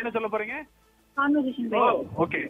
என்ன சொல்ல போறீங்க? Conversation. Okay.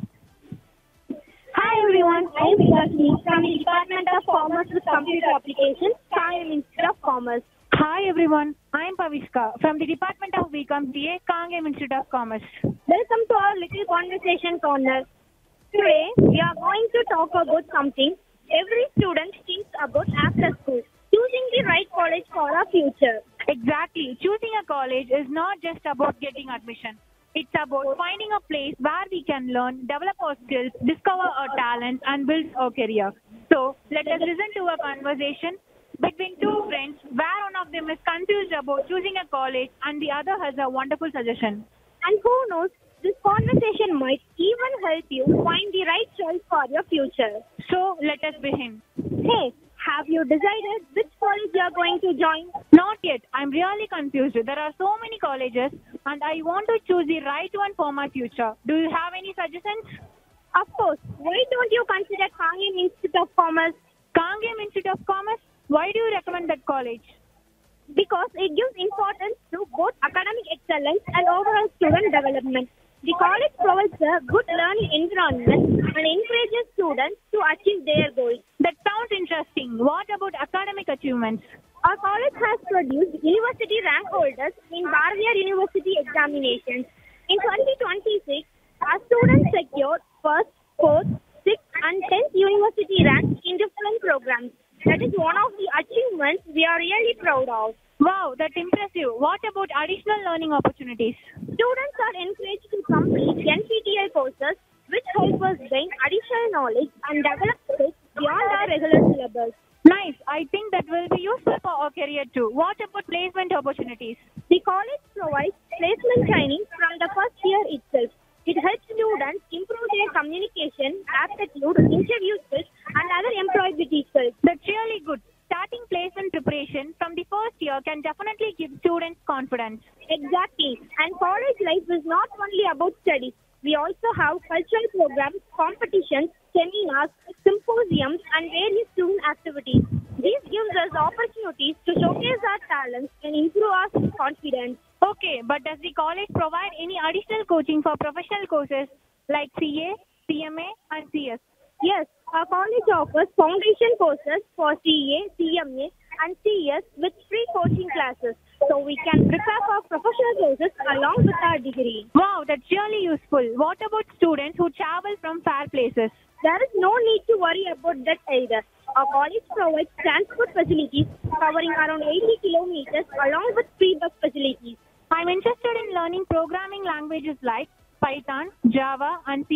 Hi everyone, I am Vikasni from the Department of Commerce with Computer Applications, Kangem Institute of Commerce. Hi everyone, I am Pavishka from the Department of BCom CA, Kangem Institute of Commerce. Welcome to our little conversation corner. Today, we are going to talk about something every student thinks about after school, choosing the right college for our future. Exactly, choosing a college is not just about getting admission. It's about finding a place where we can learn, develop our skills, discover our talents, and build our career. So, let us listen to a conversation between two friends where one of them is confused about choosing a college and the other has a wonderful suggestion. And who knows, this conversation might even help you find the right choice for your future. So, let us begin. Hey, have you decided which college you are going to join? Not yet. I'm really confused. There are so many colleges and I want to choose the right one for my future. Do you have any suggestions? Of course. Why don't you consider Kangem Institute of Commerce? Kangem Institute of Commerce? Why do you recommend that college? Because it gives importance to both academic excellence and overall student development. The college provides a good learning environment and encourages students to achieve their goals. That sounds interesting. What about academic achievements? Our college has produced university rank holders in Bharatiyar University examinations. In 2026, our students secured first, fourth, sixth, and 10th university ranks in different programs. That is one of the achievements we are really proud of. Wow, that's impressive. What about additional learning opportunities? Students are encouraged to complete NPTEL courses, which help us gain additional knowledge and develop skills beyond our regular syllabus. Nice. I think that will be useful for our career too. What about placement opportunities? The college provides placement training from the first year itself. It helps students improve their communication, aptitude, interview skills, and other employability skills. That's really good. Starting placement preparation from the first year can definitely give students confidence. Exactly. And college life is not only about studies. We also have cultural programs, competitions, seminars, symposiums, and various student activities. This gives us opportunities to showcase our talents and improve our confidence. Okay, but does the college provide any additional coaching for professional courses like CA, CMA, and CS? Yes, our college offers foundation courses for CA, CMA, and CS with free coaching classes, so we can prepare for professional courses along with our degree. Wow, that's really useful. What about students who travel from far places? There is no need to worry about that either. Our college provides transport facilities covering around 80 kilometers along with free bus facilities. I'm interested in learning programming languages like Python, Java, and C++.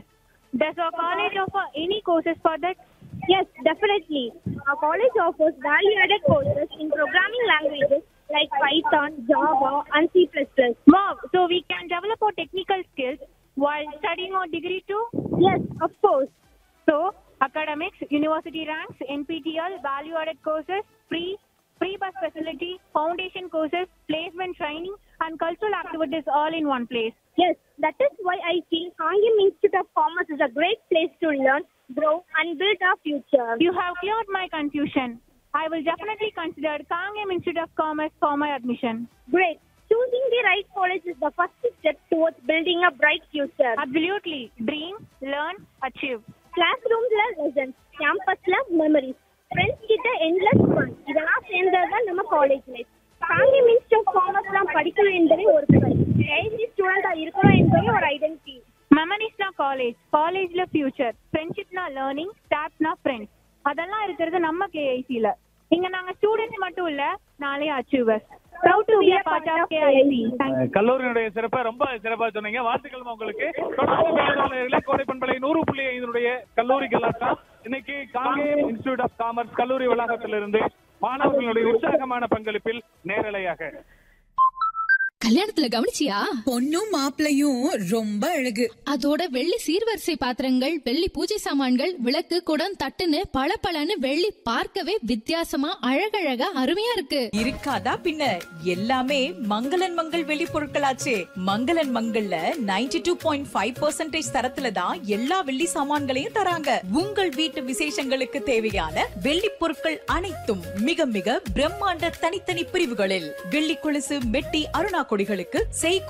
Does our college offer any courses for that? Yes, definitely. Our college offers value-added courses in programming languages like Python, Java, and C++. Wow, so we can develop our technical skills while studying our degree too? Yes, of course. So, academics, university ranks, NPTEL, value-added courses, free bus facility, foundation courses, placement training, and cultural activities all in one place. Yes, that is why I feel Kangem Institute of Commerce is a great place to learn, grow, and build our future. You have cleared my confusion. I will definitely consider Kangem Institute of Commerce for my admission. Great. Choosing the right college is the first step towards building a bright future. Absolutely. Dream, learn, achieve. Classrooms lessons, campus memories, friends கிட்ட endless fun. இதெல்லாம் சேர்ந்ததுதான் நம்ம college life. Kangem Institute of Commerce தான் படிக்கணும் என்பதே ஒரு பெயர். AG ஸ்டூடெண்டா இருக்கணும் என்பதே ஒரு identity. Memories na college, college la future, friendship na learning, staff na friends. அதெல்லாம் இருக்கிறது நம்ம KIC ல. இங்க நாங்க ஸ்டூடண்ட்ஸ் மட்டும் இல்ல, நாளை achievers. Proud to be a part of KIC. கல்லூரியினுடைய சிறப்பை ரொம்ப சிறப்பா சொன்னீங்க. வாழ்த்துக்கள் உங்களுக்கு. தொடர்ந்து பேராளர்களே, கோடை பண்பலை 100.5 கல்லூரி கலாட்டா இன்னைக்கு காங்கேயம் இன்ஸ்டிடியூட் ஆஃப் காமர்ஸ் கல்லூரி வளாகத்திலிருந்து மாணவர்களுடைய உற்சாகமான பங்களிப்பில் நேரலையாக. கல்யாணத்துல கவனிச்சியா? பொண்ணும் மாப்பிளையும் ரொம்ப அழகு. அதோட வெள்ளி சீர்வரிசை பாத்திரங்கள், வெள்ளி பூஜை சாமான்கள், விளக்கு, குடம், தட்டுன்னு பளபளன்னு வெள்ளி பார்க்கவே வித்தியாசமா அழகழகா அருமையா இருக்கு. இருக்காதா பின்ன, எல்லாமே மங்களன் மங்கள் வெள்ளி பொருட்களாச்சே. மங்களன் மங்கள்ல 92.5% தரத்துல தான் எல்லா வெள்ளி சாமான்களையும் தராங்க. உங்கள் வீட்டு விசேஷங்களுக்கு தேவையான வெள்ளி பொருட்கள் அனைத்தும் மிக மிக பிரம்மாண்ட தனித்தனி பிரிவுகளில். வெள்ளி கொலுசு, மெட்டி, அருணா கொடிகளுக்கு